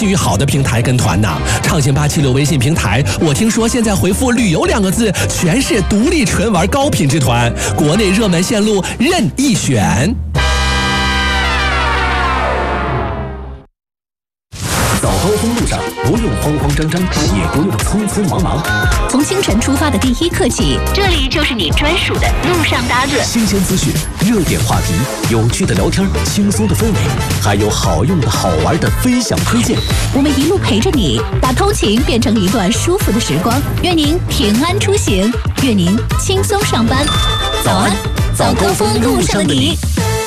信誉好的平台跟团呐。畅行876微信平台，我听说现在回复旅游2个字，全是独立纯玩高品质团，国内热门线路任意选。 早高峰路上不用慌慌张张，也不用匆匆忙忙。 从清晨出发的第一刻起，这里就是你专属的路上搭子。 新鲜资讯、热点话题、有趣的聊天、轻松的氛围，还有好用的好玩的分享推荐。 我们一路陪着你，把通勤变成一段舒服的时光。愿您平安出行，愿您轻松上班。早安，早高峰路上的你。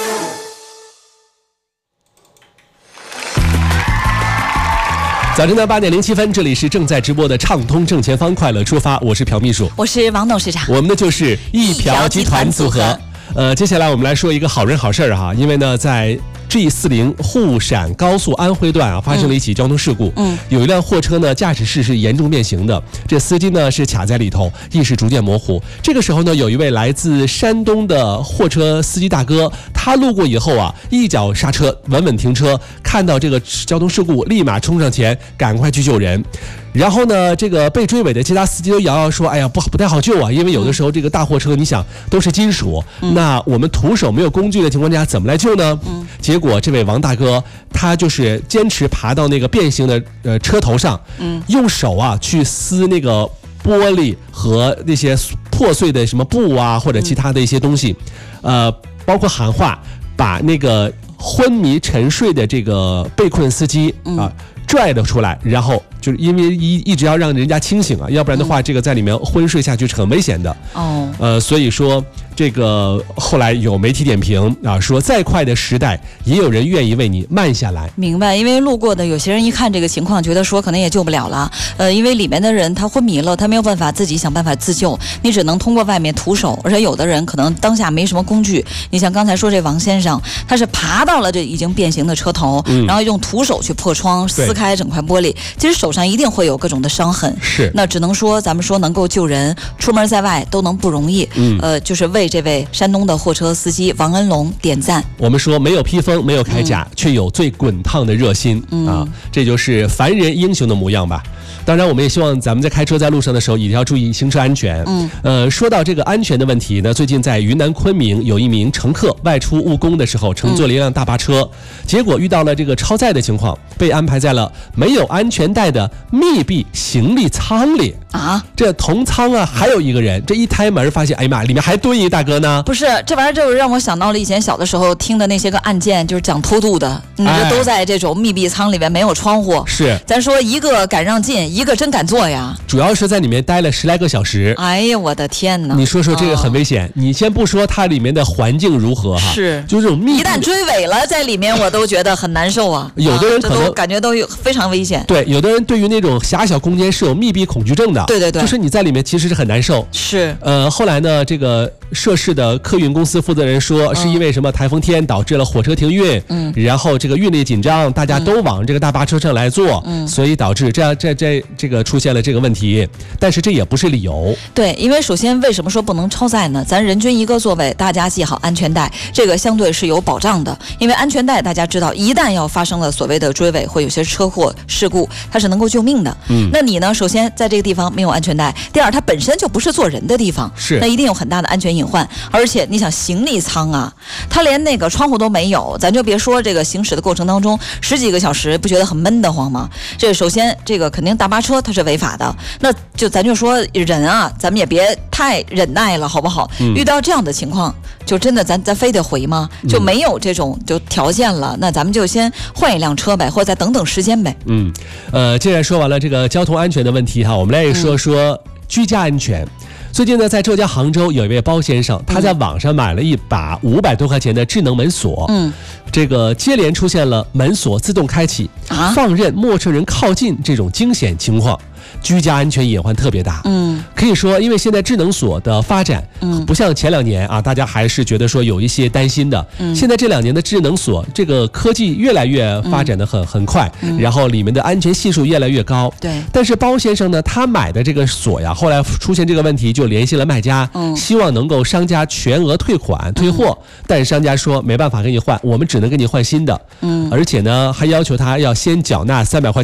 早晨的8点07分，这里是正在直播的畅通正前方快乐出发，我是朴秘书， 我是王董事长， 我们的就是一朴集团组合。接下来我们来说一个好人好事儿哈，因为呢，在G40沪陕高速安徽段发生了一起交通事故。有一辆货车呢，驾驶室是严重变形的，这司机呢是卡在里头，意识逐渐模糊。这个时候呢，有一位来自山东的货车司机大哥，他路过以后一脚刹车，稳稳停车，看到这个交通事故，立马冲上前，赶快去救人。然后呢，这个被追尾的其他司机都摇摇说：“哎呀，不太好救啊，因为有的时候这个大货车，你想都是金属，那我们徒手没有工具的情况下，怎么来救呢？”结果这位王大哥他就是坚持爬到那个变形的车头上，用手去撕那个玻璃和那些破碎的什么布或者其他的一些东西，包括喊话，把那个昏迷沉睡的这个被困司机拽了出来，然后就是因为一直要让人家清醒要不然的话，这个在里面昏睡下去是很危险的。所以说这个后来有媒体点评说再快的时代也有人愿意为你慢下来。 明白，因为路过的有些人一看这个情况，觉得说可能也救不了了。因为里面的人他昏迷了，他没有办法自己想办法自救，你只能通过外面徒手，而且有的人可能当下没什么工具。你像刚才说这王先生，他是爬到了这已经变形的车头，然后用徒手去破窗，撕开整块玻璃，其实手上一定会有各种的伤痕。 是， 那只能说咱们说能够救人，出门在外都能不容易。就是为这位山东的货车司机王恩龙点赞。 我们说没有披风，没有铠甲，却有最滚烫的热心这就是凡人英雄的模样吧。当然我们也希望咱们在开车在路上的时候一定要注意行车安全。说到这个安全的问题呢，最近在云南昆明有一名乘客外出务工的时候，乘坐了一辆大巴车，结果遇到了这个超载的情况，被安排在了没有安全带的密闭行李舱里这同舱还有一个人，这一开门发现，哎呀妈，里面还蹲一大哥呢。 不是，这玩意儿就是让我想到了以前小的时候听的那些个案件，就是讲偷渡的，你这都在这种密闭舱里面，没有窗户。 是， 咱说一个敢让进，一个真敢做呀。 主要是在里面待了10来个小时。 哎呀，我的天哪！ 你说说这个很危险。你先不说它里面的环境如何是， 就这种密闭， 一旦追尾了，在里面我都觉得很难受啊。 有的人可能感觉都有非常危险。 对，有的人对于那种狭小空间是有密闭恐惧症的。 对， 就是你在里面其实是很难受。 是， 后来呢，这个涉事的客运公司负责人说，是因为什么台风天导致了火车停运，然后这个运力紧张，大家都往这个大巴车上来坐，所以导致这个出现了这个问题。但是这也不是理由。 对，因为首先为什么说不能超载呢？咱人均一个座位，大家系好安全带，这个相对是有保障的。因为安全带大家知道，一旦要发生了所谓的追尾或有些车祸事故，它是能够救命的。那你呢？首先在这个地方没有安全带，第二它本身就不是坐人的地方， 是， 那一定有很大的安全隐患。而且你想行李舱它连那个窗户都没有，咱就别说这个行驶的过程当中10几个小时，不觉得很闷得慌吗？这首先这个肯定大巴车它是违法的，那就咱就说人咱们也别太忍耐了，好不好？遇到这样的情况，就真的咱非得回吗？就没有这种就条件了，那咱们就先换一辆车呗，或者再等等时间呗。 既然说完了这个交通安全的问题我们来说说居家安全。最近呢，在浙江杭州有一位包先生，他在网上买了一把500多块钱的智能门锁，这个接连出现了门锁自动开启、放任陌生人靠近这种惊险情况。居家安全隐患特别大。可以说因为现在智能锁的发展不像前2年大家还是觉得说有一些担心的。现在这2年的智能锁这个科技越来越发展的很快，然后里面的安全系数越来越高。 对。 但是包先生呢，他买的这个锁后来出现这个问题，就联系了卖家，希望能够商家全额退款退货，但是商家说没办法给你换，我们只能给你换新的。而且呢还要求他要先缴纳300块